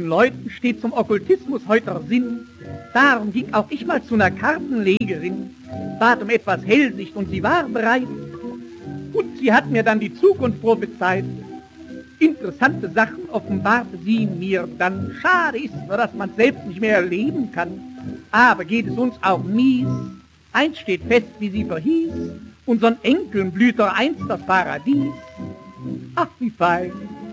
Leuten steht zum Okkultismus heute der Sinn. Darum ging auch ich mal zu einer Kartenlegerin, bat um etwas Hellsicht und sie war bereit. Und sie hat mir dann die Zukunft prophezeit. Interessante Sachen offenbarte sie mir dann. Schade ist nur, dass man selbst nicht mehr erleben kann. Aber geht es uns auch mies? Eins steht fest, wie sie verhieß, unseren Enkeln blüht doch einst das Paradies. Ach, wie fein,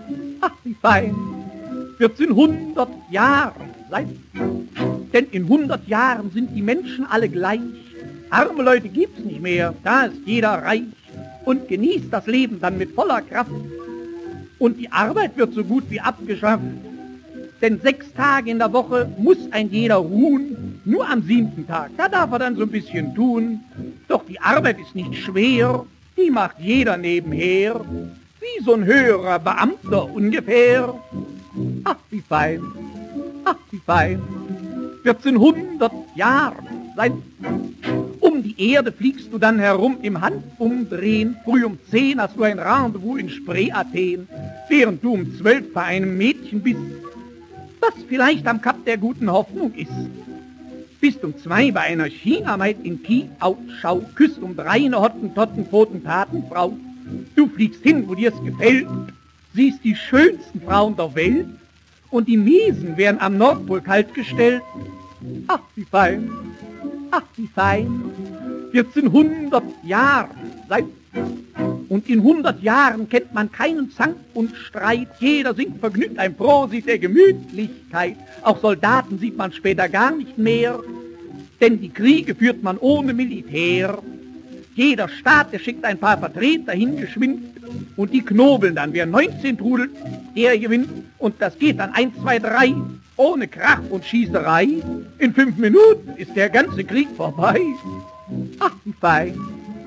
wird's in 100 Jahren sein. Denn in 100 Jahren sind die Menschen alle gleich. Arme Leute gibt's nicht mehr, da ist jeder reich und genießt das Leben dann mit voller Kraft. Und die Arbeit wird so gut wie abgeschafft. Denn 6 Tage in der Woche muss ein jeder ruhen. Nur am 7. Tag, da darf er dann so ein bisschen tun. Doch die Arbeit ist nicht schwer, die macht jeder nebenher. Wie so ein höherer Beamter ungefähr. Ach, wie fein, wird's in 100 Jahren sein. Um die Erde fliegst du dann herum im Handumdrehen. Früh um 10 hast du ein Rendezvous in Spree, Athen, während du um 12 bei einem Mädchen bist, das vielleicht am Kap der guten Hoffnung ist. Bist um 2 bei einer China-Maid in Kie-Out-Schau, küsst um 3 eine Hottentotten-Potentatenfrau. Du fliegst hin, wo dir's gefällt, siehst die schönsten Frauen der Welt und die Miesen werden am Nordpol kaltgestellt. Ach, wie fein, wird's in 100 Jahren sein. Und in 100 Jahren kennt man keinen Zank und Streit. Jeder singt vergnügt ein Prosit der Gemütlichkeit. Auch Soldaten sieht man später gar nicht mehr, denn die Kriege führt man ohne Militär. Jeder Staat, der schickt ein paar Vertreter hingeschwind und die knobeln dann. Wer 19 trudelt, der gewinnt. Und das geht dann 1, 2, 3, ohne Krach und Schießerei. In 5 Minuten ist der ganze Krieg vorbei. Ach, wie fein,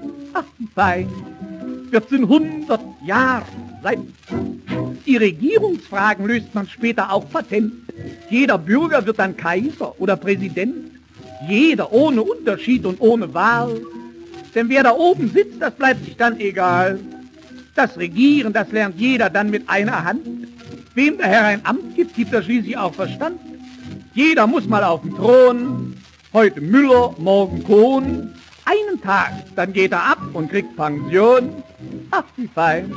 wird's in 100 Jahren sein. Die Regierungsfragen löst man später auch patent. Jeder Bürger wird dann Kaiser oder Präsident. Jeder ohne Unterschied und ohne Wahl. Denn wer da oben sitzt, das bleibt sich dann egal. Das Regieren, das lernt jeder dann mit einer Hand. Wem der Herr ein Amt gibt, gibt er schließlich auch Verstand. Jeder muss mal auf den Thron. Heute Müller, morgen Kohn. Einen Tag, dann geht er ab und kriegt Pension. Ach, wie fein,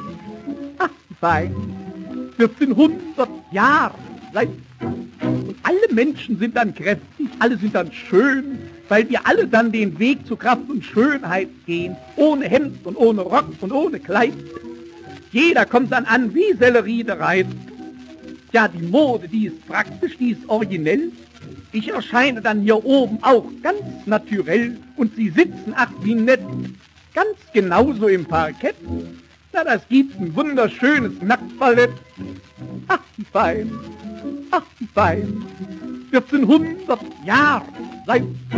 wird's in 100 Jahren sein. Und alle Menschen sind dann kräftig, alle sind dann schön, weil wir alle dann den Weg zu Kraft und Schönheit gehen, ohne Hemd und ohne Rock und ohne Kleid. Jeder kommt dann an wie Sellerie der Reit. Ja, die Mode, die ist praktisch, die ist originell. Ich erscheine dann hier oben auch ganz naturell und sie sitzen, ach wie nett, ganz genauso im Parkett. Na, das gibt ein wunderschönes Nacktballett. Ach, wie fein, wird's in 100 Jahren sein.